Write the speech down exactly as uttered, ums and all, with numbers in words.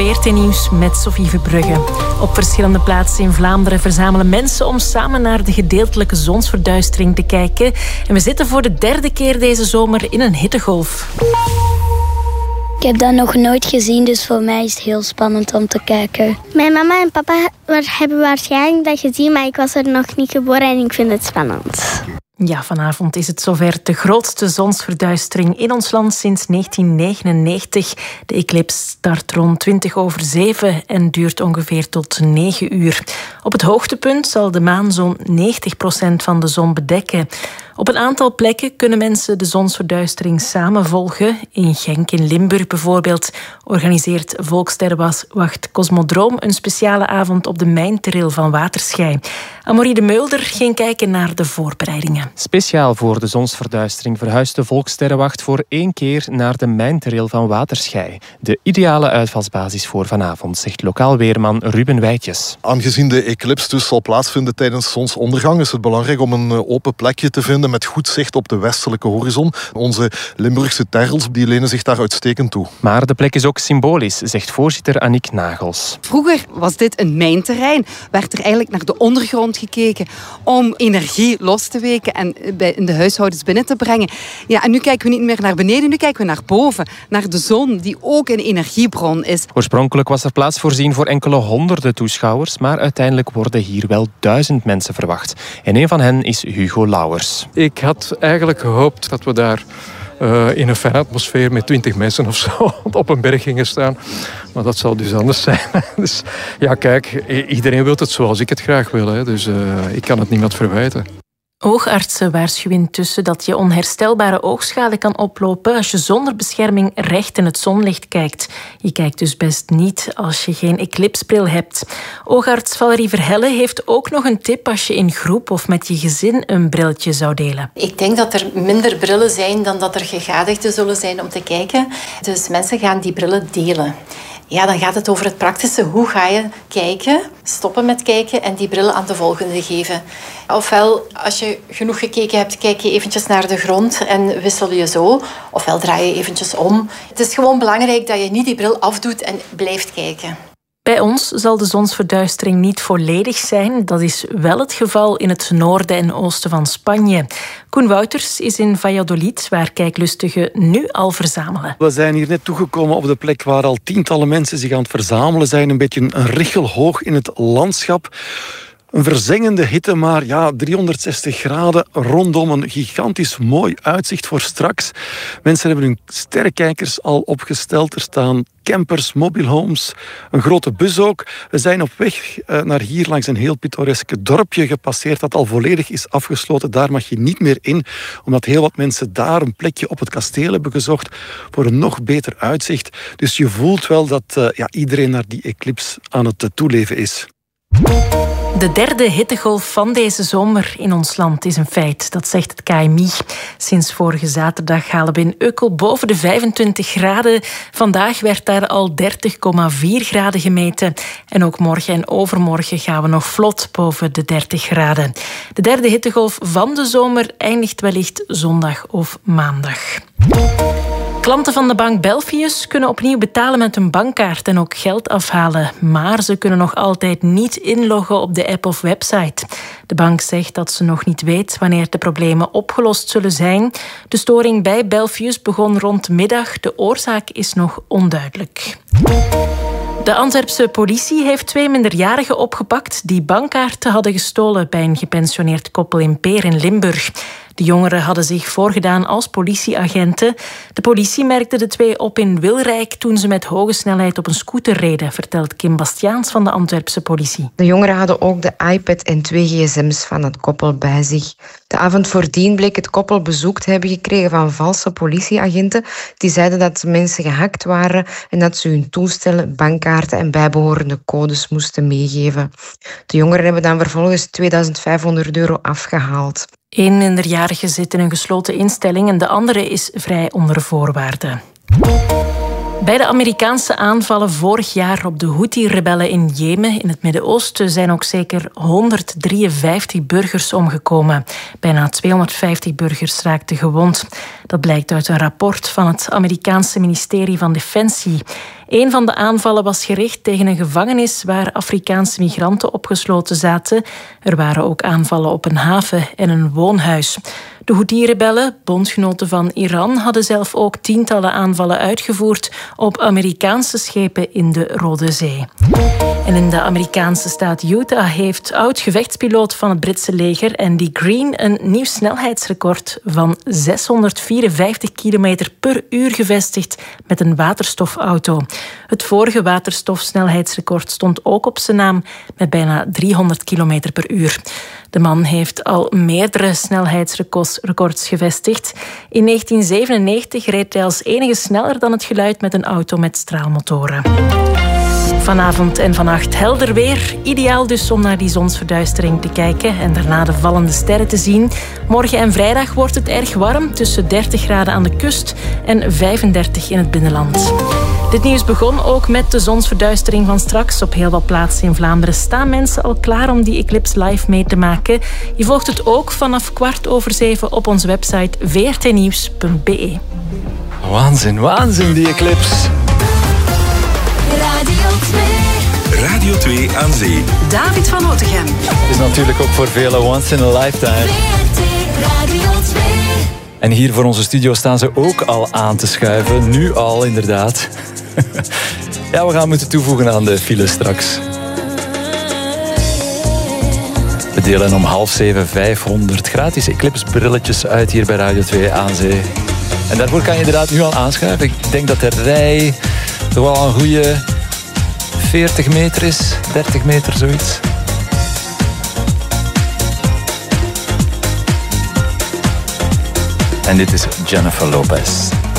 V R T-nieuws met Sophie Verbrugge. Op verschillende plaatsen in Vlaanderen verzamelen mensen om samen naar de gedeeltelijke zonsverduistering te kijken. En we zitten voor de derde keer deze zomer in een hittegolf. Ik heb dat nog nooit gezien, dus voor mij is het heel spannend om te kijken. Mijn mama en papa hebben waarschijnlijk dat gezien, maar ik was er nog niet geboren en ik vind het spannend. Ja, vanavond is het zover. De grootste zonsverduistering in ons land sinds negentien negenennegentig. De eclipse start rond twintig over zeven en duurt ongeveer tot negen uur. Op het hoogtepunt zal de maan zo'n negentig procent van de zon bedekken. Op een aantal plekken kunnen mensen de zonsverduistering samen volgen. In Genk in Limburg bijvoorbeeld organiseert Volkssterrenwacht Cosmodroom een speciale avond op de mijnteril van Waterschei. Amorie de Meulder ging kijken naar de voorbereidingen. Speciaal voor de zonsverduistering verhuist de Volkssterrenwacht voor één keer naar de mijnteril van Waterschei. De ideale uitvalsbasis voor vanavond, zegt lokaal weerman Ruben Wijtjes. Aangezien de eclipse dus zal plaatsvinden tijdens zonsondergang, is het belangrijk om een open plekje te vinden met goed zicht op de westelijke horizon. Onze Limburgse terrels die lenen zich daar uitstekend toe. Maar de plek is ook symbolisch, zegt voorzitter Annick Nagels. Vroeger was dit een mijnterrein. Werd er eigenlijk naar de ondergrond gekeken om energie los te weken en in de huishoudens binnen te brengen. Ja, en nu kijken we niet meer naar beneden, nu kijken we naar boven. Naar de zon, die ook een energiebron is. Oorspronkelijk was er plaats voorzien voor enkele honderden toeschouwers, maar uiteindelijk worden hier wel duizend mensen verwacht. En een van hen is Hugo Lauwers. Ik had eigenlijk gehoopt dat we daar uh, in een fijne atmosfeer met twintig mensen of zo op een berg gingen staan. Maar dat zal dus anders zijn. Dus ja, kijk, iedereen wil het zoals ik het graag wil. Hè. Dus uh, ik kan het niemand verwijten. Oogartsen waarschuwen intussen dat je onherstelbare oogschade kan oplopen als je zonder bescherming recht in het zonlicht kijkt. Je kijkt dus best niet als je geen eclipsbril hebt. Oogarts Valerie Verhelle heeft ook nog een tip als je in groep of met je gezin een brilletje zou delen. Ik denk dat er minder brillen zijn dan dat er gegadigden zullen zijn om te kijken. Dus mensen gaan die brillen delen. Ja, dan gaat het over het praktische. Hoe ga je kijken, stoppen met kijken en die bril aan de volgende geven? Ofwel, als je genoeg gekeken hebt, kijk je eventjes naar de grond en wissel je zo. Ofwel draai je eventjes om. Het is gewoon belangrijk dat je niet die bril afdoet en blijft kijken. Bij ons zal de zonsverduistering niet volledig zijn. Dat is wel het geval in het noorden en oosten van Spanje. Koen Wouters is in Valladolid, waar kijklustigen nu al verzamelen. We zijn hier net toegekomen op de plek waar al tientallen mensen zich aan het verzamelen zijn. Een beetje een richel hoog in het landschap. Een verzengende hitte, maar ja, driehonderdzestig graden rondom een gigantisch mooi uitzicht voor straks. Mensen hebben hun sterrenkijkers al opgesteld. Er staan campers, mobilehomes, een grote bus ook. We zijn op weg naar hier langs een heel pittoreske dorpje gepasseerd dat al volledig is afgesloten. Daar mag je niet meer in, omdat heel wat mensen daar een plekje op het kasteel hebben gezocht voor een nog beter uitzicht. Dus je voelt wel dat uh, ja, iedereen naar die eclipse aan het toeleven is. De derde hittegolf van deze zomer in ons land is een feit, dat zegt het K M I. Sinds vorige zaterdag halen we in Ukkel boven de vijfentwintig graden. Vandaag werd daar al dertig komma vier graden gemeten. En ook morgen en overmorgen gaan we nog vlot boven de dertig graden. De derde hittegolf van de zomer eindigt wellicht zondag of maandag. Klanten van de bank Belfius kunnen opnieuw betalen met hun bankkaart en ook geld afhalen. Maar ze kunnen nog altijd niet inloggen op de app of website. De bank zegt dat ze nog niet weet wanneer de problemen opgelost zullen zijn. De storing bij Belfius begon rond middag. De oorzaak is nog onduidelijk. De Antwerpse politie heeft twee minderjarigen opgepakt die bankkaarten hadden gestolen bij een gepensioneerd koppel in Peer in Limburg. De jongeren hadden zich voorgedaan als politieagenten. De politie merkte de twee op in Wilrijk toen ze met hoge snelheid op een scooter reden, vertelt Kim Bastiaans van de Antwerpse politie. De jongeren hadden ook de iPad en twee gsm's van het koppel bij zich. De avond voordien bleek het koppel bezoek te hebben gekregen van valse politieagenten. Die zeiden dat mensen gehackt waren en dat ze hun toestellen, bankkaarten en bijbehorende codes moesten meegeven. De jongeren hebben dan vervolgens tweeduizend vijfhonderd euro afgehaald. Eén minderjarige zit in een gesloten instelling en de andere is vrij onder voorwaarden. Bij de Amerikaanse aanvallen vorig jaar op de Houthi-rebellen in Jemen in het Midden-Oosten zijn ook zeker honderddrieënvijftig burgers omgekomen. Bijna tweehonderdvijftig burgers raakten gewond. Dat blijkt uit een rapport van het Amerikaanse ministerie van Defensie. Een van de aanvallen was gericht tegen een gevangenis waar Afrikaanse migranten opgesloten zaten. Er waren ook aanvallen op een haven en een woonhuis. De Houthi-rebellen, bondgenoten van Iran, hadden zelf ook tientallen aanvallen uitgevoerd op Amerikaanse schepen in de Rode Zee. En in de Amerikaanse staat Utah heeft oud-gevechtspiloot van het Britse leger Andy Green een nieuw snelheidsrecord van zeshonderdvierenvijftig kilometer per uur gevestigd met een waterstofauto. Het vorige waterstofsnelheidsrecord stond ook op zijn naam met bijna driehonderd kilometer per uur. De man heeft al meerdere snelheidsrecords gevestigd. In negentien zevenennegentig reed hij als enige sneller dan het geluid met een auto met straalmotoren. Vanavond en vannacht helder weer. Ideaal dus om naar die zonsverduistering te kijken en daarna de vallende sterren te zien. Morgen en vrijdag wordt het erg warm, tussen dertig graden aan de kust en vijfendertig in het binnenland. Dit nieuws begon ook met de zonsverduistering van straks. Op heel wat plaatsen in Vlaanderen staan mensen al klaar om die eclipse live mee te maken. Je volgt het ook vanaf kwart over zeven op onze website v r t nieuws punt b e. Waanzin, waanzin die eclipse. Radio twee. Radio twee aan zee. David van Otegem. Het is natuurlijk ook voor velen once in a lifetime. V R T Radio twee. En hier voor onze studio staan ze ook al aan te schuiven. Nu al, inderdaad. Ja, we gaan moeten toevoegen aan de file straks. We delen om half zeven vijfhonderd gratis eclipse brilletjes uit hier bij Radio twee aan zee. En daarvoor kan je inderdaad nu al aanschuiven. Ik denk dat de rij toch wel een goede veertig meter is, dertig meter, zoiets. En dit is Jennifer Lopez.